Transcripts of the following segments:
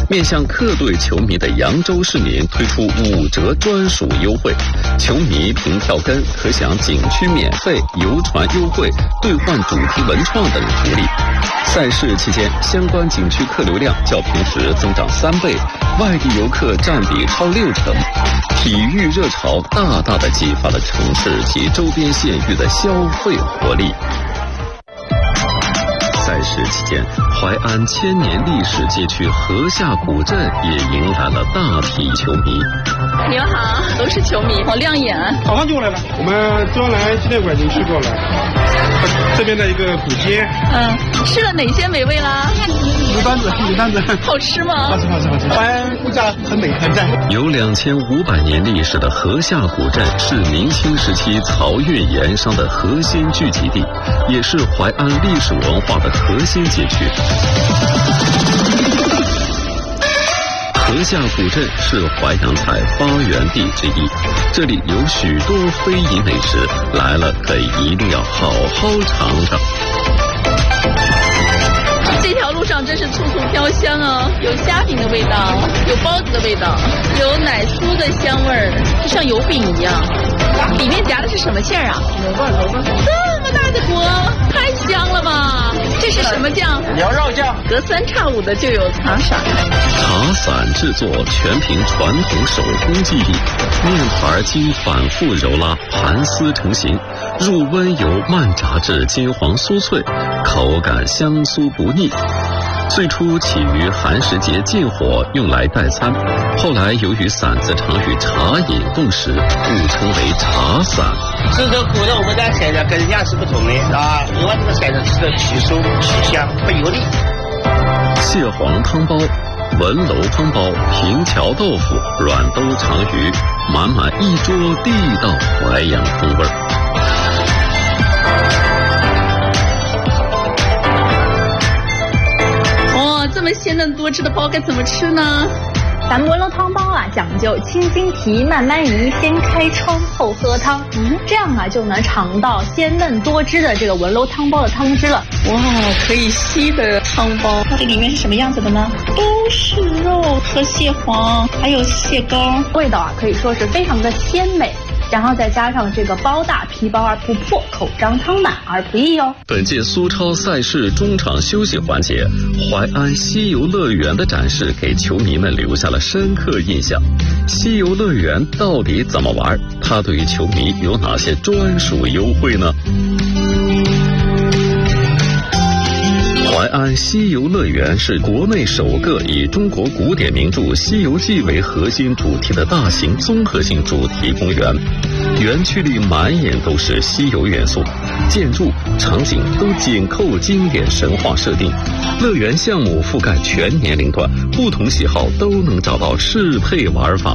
面向客队球迷的扬州市民推出5折专属优惠，球迷凭票根可享景区免费、游船优惠、兑换主题文创等福利。赛事期间，相关景区客流量较平时增长3倍，外地游客占比超60%。体育热潮大大的激发了城市及周边县域的消费活力。赛事期间，淮安1000年历史街区河下古镇也迎来了大批球迷。 你们好，都是球迷，好亮眼。 早上就来了，我们专来纪念馆景区过来，这边的一个古街。 吃了哪些美味啦？ 牛担子， 好吃吗？ 好吃。淮安物价很美很赞。 有2500年历史的河下古镇是明清时期漕运盐商的核心聚集地，也是淮安历史文化的核心街区。河下古镇是淮扬菜发源地之一，这里有许多非遗美食，来了可一定要好好尝尝。 这条路上真是处处飘香啊，有虾饼的味道，有包子的味道，有奶酥的香味儿，就像油饼一样。里面夹的是什么馅儿啊？ 萝卜。 这么大的锅，太香了吧！这是什么酱？ 羊肉酱。 隔3差5的就有茶伞。 茶伞制作全凭传统手工技艺，面团经反复揉拉盘丝成型，入温油慢炸至金黄酥脆，口感香酥不腻。最初起于寒食节禁火，用来代餐，后来由于馓子常与茶饮共食，故称为茶伞。 吃这苦的，我们家菜的跟人家是不同的啊，另外这个菜的吃的去馊去香不油腻。 蟹黄汤包、文楼汤包、平桥豆腐、软兜长鱼，满满一桌地道淮扬风味儿。 这么鲜嫩多汁的包该怎么吃呢？ 咱们文楼汤包啊，讲究轻轻提，慢慢移，先开窗后喝汤，这样啊就能尝到鲜嫩多汁的这个文楼汤包的汤汁了。 哇，可以吸的汤包，这里面是什么样子的呢？都是肉和蟹黄，还有蟹膏， 味道啊可以说是非常的鲜美。然后再加上这个包大皮薄而不破，口张汤满而不溢哦。 本届苏超赛事中场休息环节，淮安西游乐园的展示给球迷们留下了深刻印象。西游乐园到底怎么玩？它对于球迷有哪些专属优惠呢？淮安西游乐园是国内首个以中国古典名著《西游记》为核心主题的大型综合性主题公园。园区里满眼都是西游元素，建筑、场景都紧扣经典神话设定。乐园项目覆盖全年龄段，不同喜好都能找到适配玩法。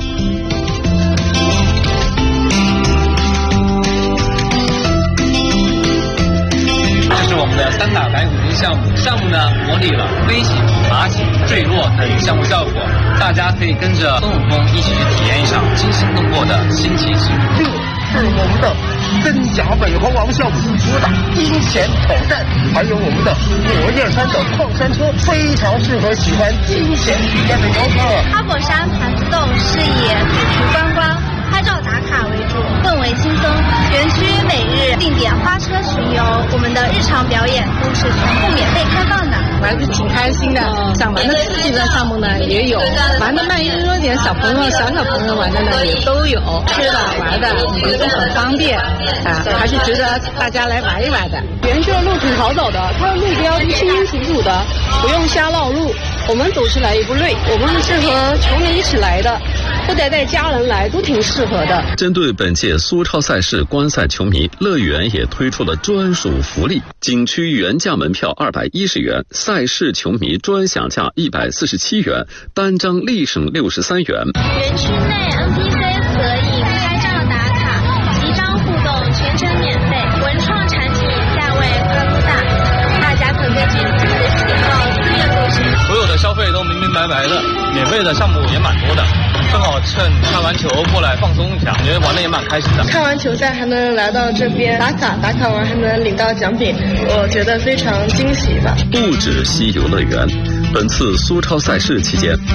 我们的3打白骨精项目呢，模拟了飞行、爬行、坠落等项目效果，大家可以跟着孙悟空一起去体验一场惊心动魄的新奇之旅。 这是我们的真假北猴王项目，主打惊险挑战，还有我们的火焰山的矿山车，非常适合喜欢惊险体验的游客。 花果山盘子洞是以主题观光、拍照打卡为主，氛围轻松。园区每日定点花车巡游，我们的日常表演都是全部免费开放的， 玩的挺开心的。想玩的刺激的项目呢也有，玩的慢悠悠点小朋友、小朋友玩的呢也都有，吃的玩的也都很方便啊，还是值得大家来玩一玩的。 园区的路挺好走的，它的路标是清清楚楚的，不用瞎绕路，我们走起来也不累。我们是和球迷一起来的，或者带家人来都挺适合的。 针对本届苏超赛事观赛球迷，乐园也推出了专属福利：景区原价门票210元，赛事球迷专享价147元，单张立省63元。 园区内 NPC 合影、拍照打卡、集章互动，全程免费。文创产品价位分不大，大家可根据自己的喜好自愿购选。 所有的消费都明明白白的，免费的项目也蛮多的。正好趁看完球过来放松一下，觉得玩的也蛮开心的。 看完球赛还能来到这边打卡，打卡完还能领到奖品，我觉得非常惊喜吧。 不止西游乐园，本次苏超赛事期间，